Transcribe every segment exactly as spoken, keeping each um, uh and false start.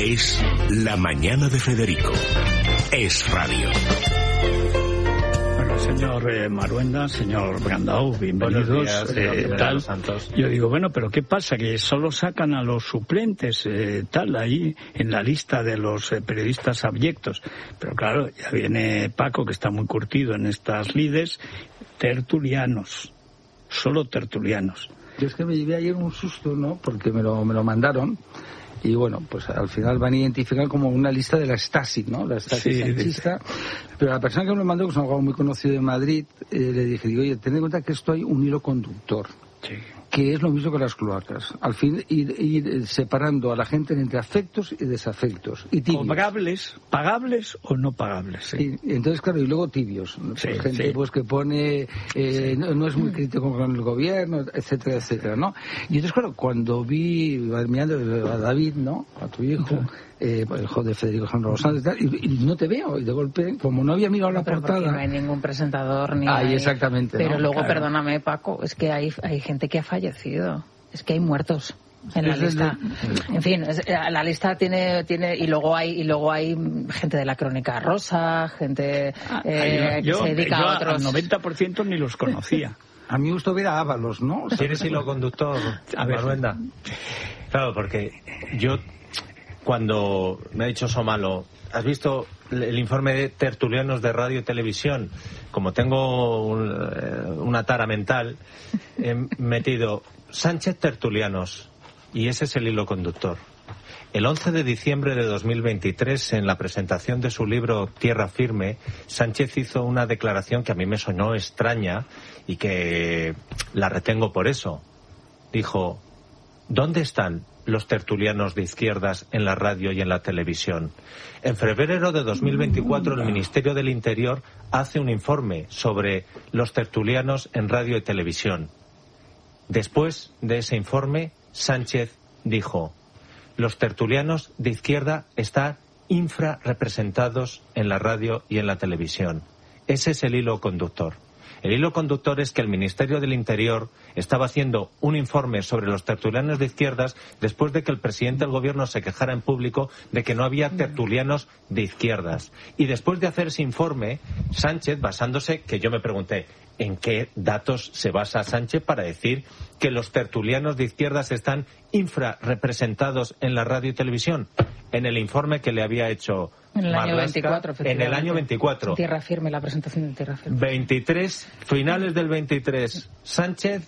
Es La Mañana de Federico. Es radio. Bueno, señor eh, Maruenda, señor Brandao, bienvenidos. Buenos días, eh, tal. Yo digo, bueno, pero ¿qué pasa? Que solo sacan a los suplentes, eh, tal, ahí en la lista de los eh, periodistas abyectos. Pero claro, ya viene Paco, que está muy curtido en estas lides, tertulianos, solo tertulianos. Yo es que me llevé ayer un susto, ¿no? Porque me lo, me lo mandaron. Y bueno, pues al final van a identificar como una lista de la Stasi, ¿no? La Stasi Sí, sanchista. Pero la persona que me lo mandó, que es un abogado muy conocido de Madrid, eh, le dije, digo, oye, ten en cuenta que esto hay un hilo conductor. Sí. Que es lo mismo que las cloacas. Al fin, ir, ir separando a la gente entre afectos y desafectos. Y tibios. ¿Pagables, pagables o no pagables? Sí. Y, entonces, claro, y luego tibios. Sí, pues gente sí. pues que pone, eh, sí. no, no es muy crítico con el gobierno, etcétera, etcétera, ¿no? Y entonces, claro, cuando vi, mirando a David, ¿no? A tu hijo, sí. eh, el hijo de Federico San Rosales, y, y no te veo, y de golpe, como no había mirado la pero portada. No hay ningún presentador ni. Ahí, hay... exactamente. Pero ¿no? luego, claro. Perdóname, Paco, es que hay, hay gente que ha fallecido. Es que hay muertos en la lista. En fin, es, la lista tiene tiene y luego hay y luego hay gente de la Crónica Rosa, gente ah, eh, yo, que se dedica yo a otros. Al noventa por ciento ni los conocía. A mí me gustó ver a Ábalos, ¿no? ¿Quieres hilo conductor, a ver. Maruenda? Claro, porque yo, cuando me ha dicho Somalo, ¿has visto el informe de tertulianos de radio y televisión? Como tengo un, una tara mental, he metido Sánchez tertulianos, y ese es el hilo conductor. El once de diciembre de dos mil veintitrés, en la presentación de su libro Tierra Firme, Sánchez hizo una declaración que a mí me sonó extraña y que la retengo por eso. Dijo, ¿dónde están los tertulianos de izquierdas en la radio y en la televisión? En febrero de dos mil veinticuatro, el Ministerio del Interior hace un informe sobre los tertulianos en radio y televisión. Después de ese informe, Sánchez dijo, los tertulianos de izquierda están infrarrepresentados en la radio y en la televisión. Ese es el hilo conductor. El hilo conductor es que el Ministerio del Interior estaba haciendo un informe sobre los tertulianos de izquierdas después de que el presidente del gobierno se quejara en público de que no había tertulianos de izquierdas. Y después de hacer ese informe, Sánchez, basándose, que yo me pregunté, ¿en qué datos se basa Sánchez para decir que los tertulianos de izquierdas están infrarrepresentados en la radio y televisión? En el informe que le había hecho en el año veinticuatro, en el año veinticuatro. Tierra Firme, la presentación de Tierra Firme. veintitrés, finales del veintitrés, Sánchez,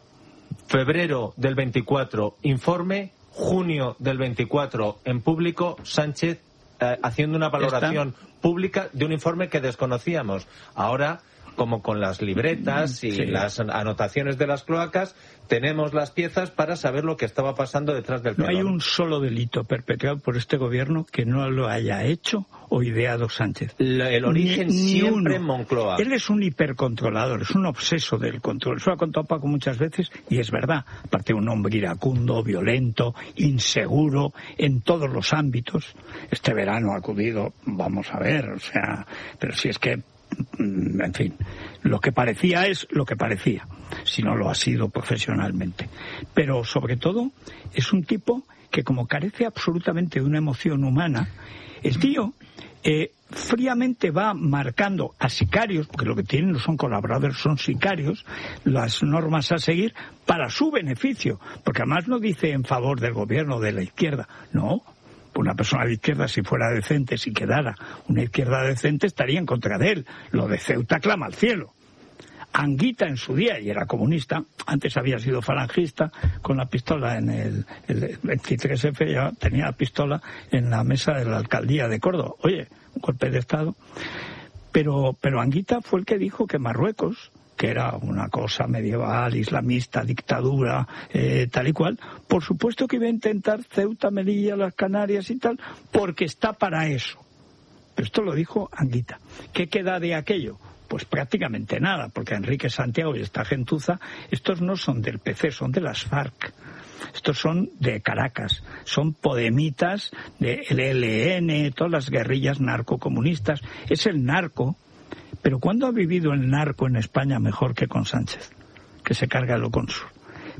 febrero del veinticuatro, informe, junio del veinticuatro, en público, Sánchez eh, haciendo una valoración pública de un informe que desconocíamos. Ahora, como con las libretas y sí. las anotaciones de las cloacas, tenemos las piezas para saber lo que estaba pasando detrás del telón. No hay un solo delito perpetrado por este gobierno que no lo haya hecho o ideado Sánchez. La, el origen ni, siempre ni en Moncloa. Él es un hipercontrolador, es un obseso del control. Eso lo ha contado Paco muchas veces y es verdad. Aparte de un hombre iracundo, violento, inseguro en todos los ámbitos. Este verano ha acudido, vamos a ver, o sea, pero si es que en fin, lo que parecía es lo que parecía, si no lo ha sido profesionalmente. Pero sobre todo es un tipo que, como carece absolutamente de una emoción humana, el tío eh, fríamente va marcando a sicarios, porque lo que tienen no son colaboradores, son sicarios, las normas a seguir para su beneficio, porque además no dice en favor del gobierno de la izquierda, no. Una persona de izquierda, si fuera decente, si quedara una izquierda decente, estaría en contra de él. Lo de Ceuta clama al cielo. Anguita en su día, y era comunista, antes había sido falangista, con la pistola en el, el veintitrés efe, ya tenía la pistola en la mesa de la alcaldía de Córdoba. Oye, un golpe de Estado. Pero, pero Anguita fue el que dijo que Marruecos, que era una cosa medieval, islamista, dictadura, eh, tal y cual, por supuesto que iba a intentar Ceuta, Melilla, las Canarias y tal, porque está para eso. Pero esto lo dijo Anguita. ¿Qué queda de aquello? Pues prácticamente nada, porque Enrique Santiago y esta gentuza, estos no son del P C, son de las FARC. Estos son de Caracas, son podemitas del E L N, todas las guerrillas narcocomunistas. Es el narco. Pero ¿cuándo ha vivido el narco en España mejor que con Sánchez? Que se carga lo cónsul. Pero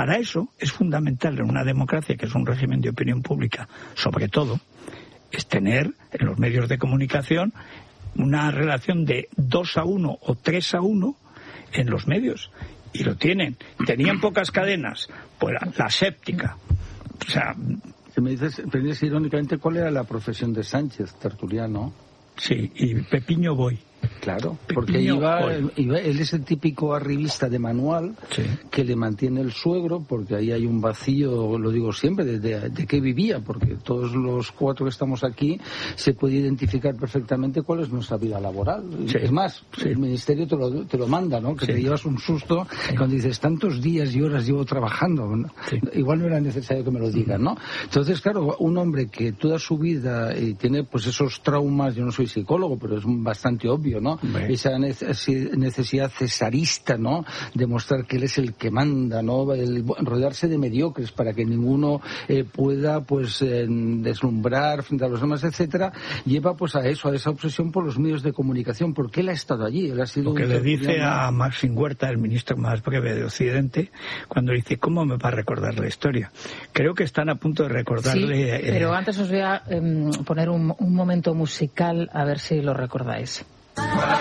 Para eso es fundamental en una democracia, que es un régimen de opinión pública, sobre todo, es tener en los medios de comunicación una relación de dos a uno o tres a uno en los medios. Y lo tienen. Tenían pocas cadenas, pues la, la séptica. O sea... Me dices, me dices irónicamente, ¿cuál era la profesión de Sánchez, tertuliano? Sí, y Pepiño Boy. Claro, porque iba, iba, él es el típico arribista de manual, sí, que le mantiene el suegro, porque ahí hay un vacío, lo digo siempre, de, de, de qué vivía, porque todos los cuatro que estamos aquí se puede identificar perfectamente cuál es nuestra vida laboral. Sí. Es más, sí, el ministerio te lo, te lo manda, ¿no? Que sí, te llevas un susto, sí, cuando dices, tantos días y horas llevo trabajando, ¿no? Sí. Igual no era necesario que me lo digan, ¿no? Entonces, claro, un hombre que toda su vida eh, tiene pues esos traumas, yo no soy psicólogo, pero es bastante obvio, ¿no? Bien. Esa necesidad cesarista, ¿no? De mostrar que él es el que manda, ¿no? El rodearse de mediocres para que ninguno eh, pueda, pues, eh, deslumbrar frente a los demás, etcétera, lleva, pues, a eso, a esa obsesión por los medios de comunicación, porque él ha estado allí, él ha sido... Lo que le dice a Maxim Huerta, el ministro más breve de Occidente, cuando dice, ¿cómo me va a recordar la historia? Creo que están a punto de recordarle... Sí, pero eh... antes os voy a eh, poner un, un momento musical, a ver si lo recordáis.